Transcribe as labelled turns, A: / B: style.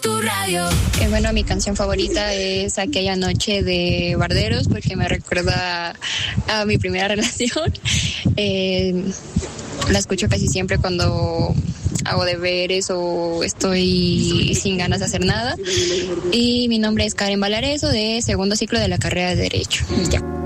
A: Tu radio.
B: Bueno, mi canción favorita es Aquella Noche de Barderos porque me recuerda a mi primera relación. La escucho casi siempre cuando hago deberes o estoy sin ganas de hacer nada. Y mi nombre es Karen Valareso, de segundo ciclo de la carrera de Derecho. Ya.